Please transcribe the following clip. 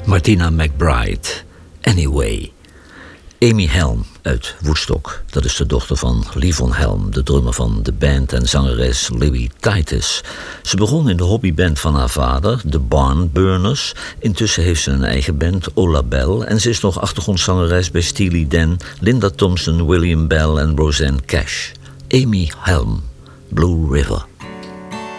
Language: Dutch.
Martina McBride, Anyway. Amy Helm uit Woodstock, dat is de dochter van Levon Helm, de drummer van de band en zangeres Libby Titus. Ze begon in de hobbyband van haar vader, de Barnburners. Intussen heeft ze een eigen band, Ola Bell, en ze is nog achtergrondzangeres bij Steely Dan, Linda Thompson, William Bell en Rosanne Cash. Amy Helm, Blue River.